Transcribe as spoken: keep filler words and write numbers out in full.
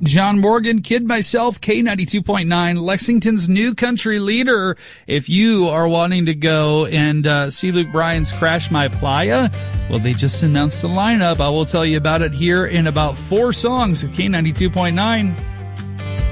John Morgan, Kid Myself, K ninety-two point nine, Lexington's new country leader. If you are wanting to go and uh, see Luke Bryan's Crash My Playa, well, they just announced the lineup. I will tell you about it here in about four songs at K ninety-two point nine.